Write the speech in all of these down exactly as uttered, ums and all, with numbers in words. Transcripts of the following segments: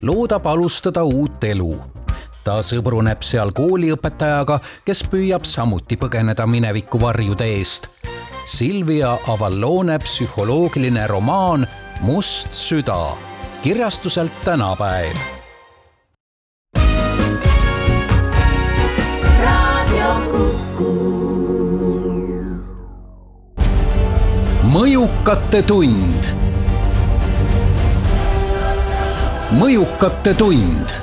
loodab alustada uut elu. Ta sõbruneb seal kooliõpetajaga, kes püüab samuti põgeneda mineviku varjude eest. Silvia Avallone psühholoogiline romaan Must süda, kirjastuselt Tänapäev. Mõjukate tund. Mõjukate tund.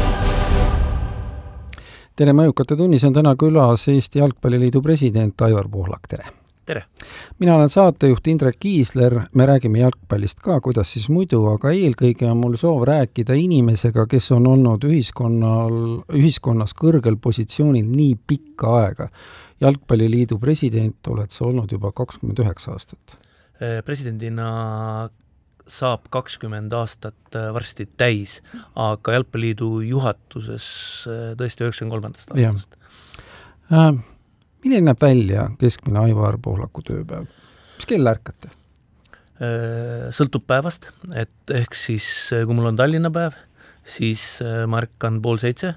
Tere, Mõjukate tunnis on täna külas Eesti Jalgpalliliidu president Aivar Pohlak, tere! Tere! Mina olen saatejuht Indrek Kiisler, me räägime jalgpallist ka, kuidas siis muidu, aga eelkõige on mul soov rääkida inimesega, kes on olnud ühiskonnal, ühiskonnas kõrgel positsioonil nii pikka aega. Jalgpalliliidu president oled sa olnud juba kakskümmend üheksa aastat. Presidendina saab kakskümmend aastat varsti täis, aga Jalgpalliliidu juhatuses tõesti üheksakümne kolmandast aastast. Äh, milline näeb välja keskmine Aivar Pohlaku tööpäev? Mis kell ärkate? Sõltub päevast, et ehk siis kui mul on Tallinna päev, siis ma ärkan pool seitse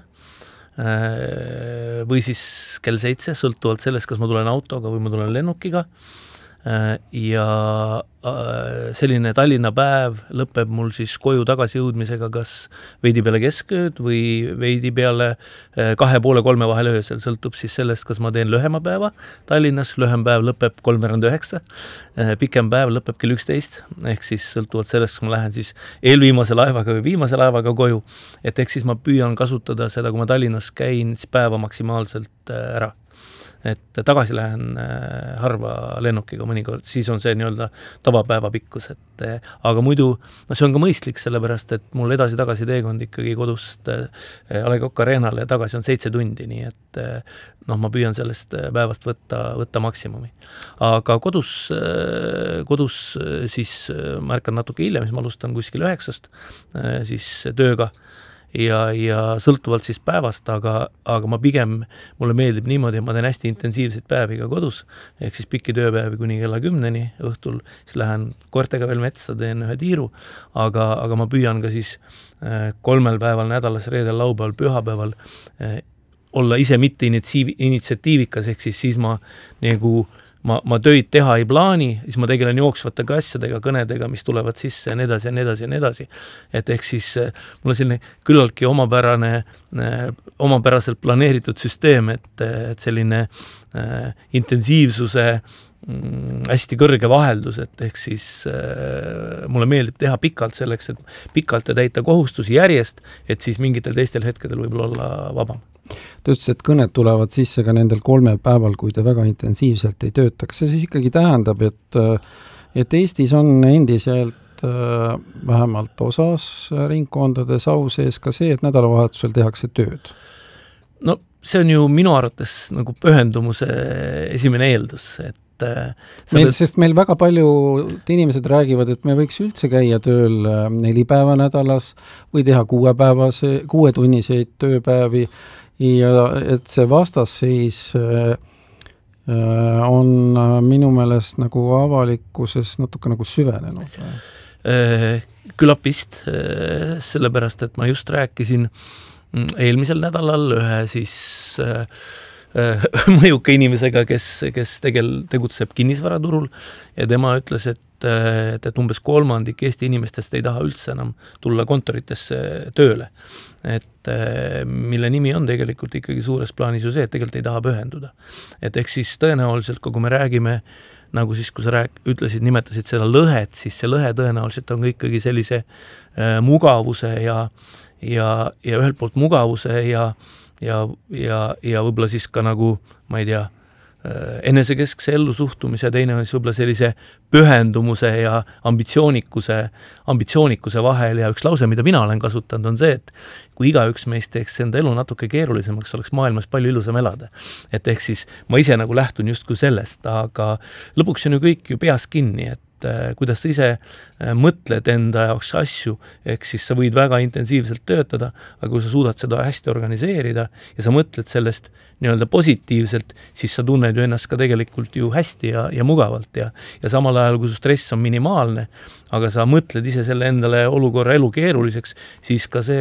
või siis kell seitse, sõltuvalt sellest, kas ma tulen autoga või ma tulen lennukiga. Ja selline Tallinna päev lõpeb mul siis koju tagasi jõudmisega kas veidi peale keskööd või veidi peale kahe poole kolme vahel öösel. Sõltub siis sellest, kas ma teen lühema päeva Tallinnas, lühem päev lõpeb kolmveerand üheksa, pikem päev lõpeb kell üksteist, ehk siis sõltuvalt sellest, kui ma lähen siis eelviimase laevaga või viimase laevaga koju, et ehk siis ma püüan kasutada seda, kui ma Tallinnas käin, siis päeva maksimaalselt ära. Et tagasi lähen harva lennukiga mõnikord, siis on see nii-öelda tavapäeva pikkus, et aga muidu, no see on ka mõistlik, sellepärast, et mul edasi-tagasi teekond ikkagi kodust A Le Coq Arenale ja tagasi on seitse tundi, nii et noh, ma püüan sellest päevast võtta, võtta maksimumi. Aga kodus, kodus siis ma ärkan natuke hiljem, siis ma alustan kuskil üheksast siis tööga, ja, ja sõltuvalt siis päevast, aga, aga ma pigem, mulle meeldib niimoodi, et ma teen hästi intensiivseid päevi ka kodus, ehk siis pikki tööpäevi kuni kella kümneni õhtul, siis lähen koertega veel metsa, teen ühe tiiru, aga, aga ma püüan ka siis kolmel päeval nädalas, reedel, laupäeval, pühapäeval olla ise mitte initsiatiivikas, ehk siis siis ma nagu Ma, ma töid teha ei plaani, siis ma tegelen jooksvate asjadega, kõnedega, mis tulevad sisse ja nii edasi ja nii edasi ja nii edasi. Et ehk siis mul on selline küllaltki omapärane, omapäraselt planeeritud süsteem, et, et selline äh, intensiivsuse mm, hästi kõrge vaheldus, et ehk siis äh, mulle meeldib teha pikalt selleks, et pikalt ja täita kohustusi järjest, et siis mingitel teistel hetkedel võib olla vabam. Ta ütles, et kõned tulevad sisse ka nendel kolmel päeval, kui te väga intensiivselt ei töötaks. See siis ikkagi tähendab, et, et Eestis on endiselt vähemalt osas ringkondades au sees ka see, et nädalavahetusel tehakse tööd. No see on ju minu arvates nagu pühendumuse esimene eeldus, et meil, pead... sest meil väga palju inimesed räägivad, et me võiks üldse käia tööl neli päeva nädalas või teha kuuepäevase, kuuetunniseid tööpäevi ja et see vastasseis on minu meelest nagu avalikkuses natuke nagu süvenenud. Küllap vist, sellepärast, et ma just rääkisin eelmisel nädalal ühe siis mõjuka inimesega, kes, kes tegel, tegutseb kinnisvaraturul ja tema ütles, et, et, et umbes kolmandik Eesti inimestest ei taha üldse enam tulla kontoritesse tööle. Et mille nimi on tegelikult ikkagi suures plaanis ju see, et tegelikult ei taha pühenduda. Et ehk siis tõenäoliselt, kui me räägime, nagu siis, kui sa rääk, ütlesid, nimetasid seda lõhet, siis see lõhe tõenäoliselt on ikkagi sellise äh, mugavuse ja, ja, ja ühelt poolt mugavuse ja ja, ja, ja võib-olla siis ka nagu, ma ei tea, enesekeskse ellusuhtumise ja teine on siis võib-olla sellise pühendumuse ja ambitsioonikuse, ambitsioonikuse vahel ja üks lause, mida mina olen kasutanud, on see, et kui igaüks meist teeks enda elu natuke keerulisemaks, oleks maailmas palju ilusam elada. Et ehk siis ma ise nagu lähtun justkui sellest, aga lõpuks on ju kõik ju peas kinni, et et kuidas sa ise mõtled enda jaoks asju, ehk siis sa võid väga intensiivselt töötada, aga kui sa suudad seda hästi organiseerida ja sa mõtled sellest nii-öelda positiivselt, siis sa tunned ju ennast ka tegelikult ju hästi ja, ja mugavalt ja, ja samal ajal, kui su stress on minimaalne, aga sa mõtled ise selle endale olukorra elu keeruliseks, siis ka see